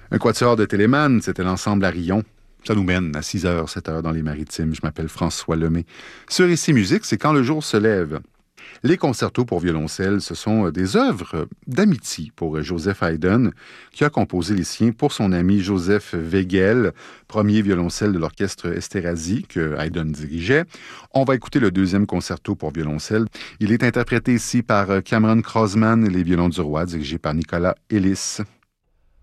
Un quatuor de Téléman, c'était l'ensemble à Rion. Ça nous mène à 6h, 7h dans les Maritimes. Je m'appelle François Lemay. Ce récit musique, c'est quand le jour se lève. Les concertos pour violoncelle, ce sont des œuvres d'amitié pour Joseph Haydn, qui a composé les siens pour son ami Joseph Wegel, premier violoncelle de l'orchestre Esterházy que Haydn dirigeait. On va écouter le deuxième concerto pour violoncelle. Il est interprété ici par Cameron Crossman et les violons du roi, dirigé par Nicolas Ellis.